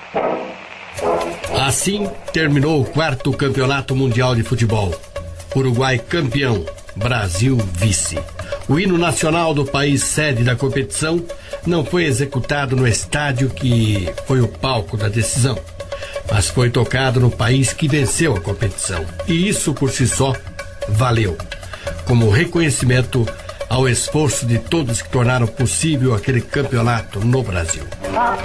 Assim terminou o 4º Campeonato Mundial de Futebol. Uruguai campeão, Brasil vice. O hino nacional do país sede da competição não foi executado no estádio que foi o palco da decisão, mas foi tocado no país que venceu a competição. E isso por si só valeu, como reconhecimento ao esforço de todos que tornaram possível aquele campeonato no Brasil.